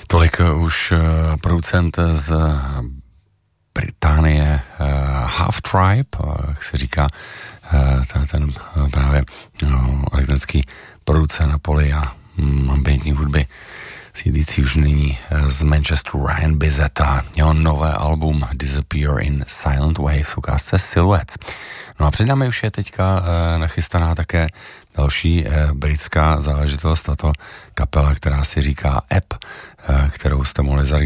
Tolik už producent z Británie Half Tribe, jak se říká, ten právě elektronický producent na poli a ambientní hudby sídlící už nyní z Manchesteru Ryan Bizetta. Jeho nové album Disappear in Silent Waves v ukázce Silhouettes. No a před námi už je teďka nachystaná také další britská záležitost, a to kapela, která si říká App, kterou jste mohli